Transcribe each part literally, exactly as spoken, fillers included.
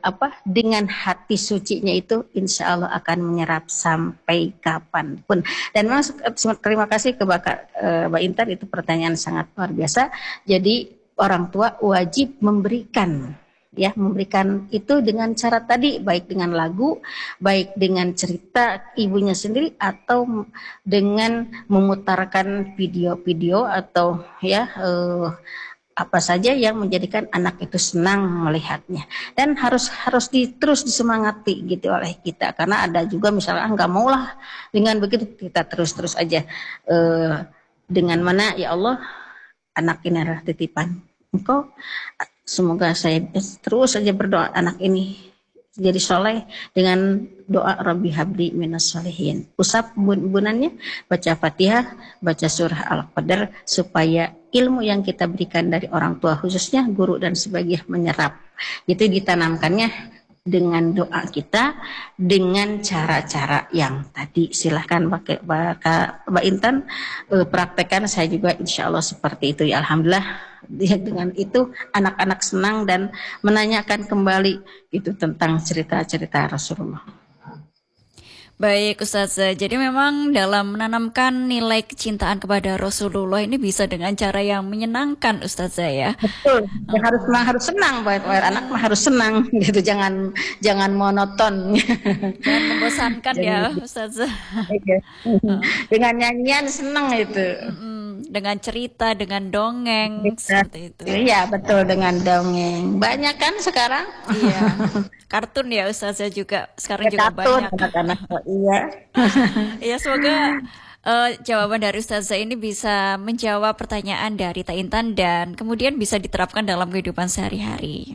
apa dengan hati sucinya itu insya Allah akan menyerap sampai kapanpun. Dan memang terima kasih ke Mbak, uh, Mbak Intan, itu pertanyaan sangat luar biasa. Jadi orang tua wajib memberikan, ya, memberikan itu dengan cara tadi, baik dengan lagu, baik dengan cerita ibunya sendiri, atau dengan memutarkan video-video atau ya uh, apa saja yang menjadikan anak itu senang melihatnya. Dan harus harus di, terus disemangati gitu oleh kita, karena ada juga misalnya ah, nggak mau lah dengan begitu, kita terus-terus aja uh, dengan mana ya Allah, anak ini adalah titipan Engkau, semoga saya terus saja berdoa anak ini jadi soleh dengan doa Rabbi habli minas solihin. Usap bun-bunannya, baca Fatihah, baca surah Al-Qadar, supaya ilmu yang kita berikan dari orang tua, khususnya guru dan sebagainya, menyerap. Itu ditanamkannya dengan doa kita, dengan cara-cara yang tadi. Silahkan pakai Mbak Intan, eh, praktekkan. Saya juga insya Allah seperti itu ya, alhamdulillah. Dengan itu anak-anak senang dan menanyakan kembali itu tentang cerita-cerita Rasulullah. Baik Ustazah, jadi memang dalam menanamkan nilai kecintaan kepada Rasulullah ini bisa dengan cara yang menyenangkan Ustazah ya. Betul, ya, harus mah harus senang, buat anak mah harus senang gitu, jangan jangan monoton. Jangan membosankan ya Ustazah. Dengan nyanyian senang itu. Dengan cerita, dengan dongeng, seperti itu. Iya betul, dengan dongeng. Banyak kan sekarang? Iya. Kartun ya Ustazah juga sekarang ya, juga kartun, banyak. Anak-anak, iya. Iya, semoga uh, jawaban dari Ustazah ini bisa menjawab pertanyaan dari Ta Intan dan kemudian bisa diterapkan dalam kehidupan sehari-hari.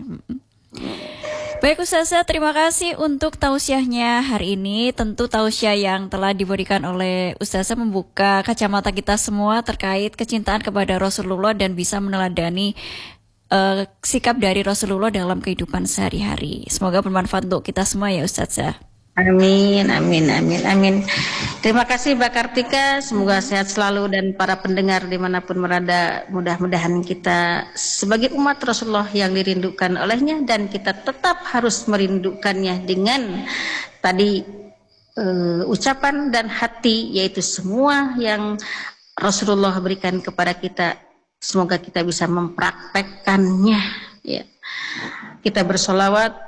Baik Ustazah, terima kasih untuk tausiahnya hari ini. Tentu tausiah yang telah diberikan oleh Ustazah membuka kacamata kita semua terkait kecintaan kepada Rasulullah dan bisa meneladani uh, sikap dari Rasulullah dalam kehidupan sehari-hari. Semoga bermanfaat untuk kita semua ya Ustazah. Amin, amin, amin, amin. Terima kasih Mbak Kartika, semoga sehat selalu dan para pendengar dimanapun berada. Mudah-mudahan kita sebagai umat Rasulullah yang dirindukan olehnya, dan kita tetap harus merindukannya dengan tadi uh, ucapan dan hati, yaitu semua yang Rasulullah berikan kepada kita. Semoga kita bisa mempraktekkannya. Ya. Kita bersolawat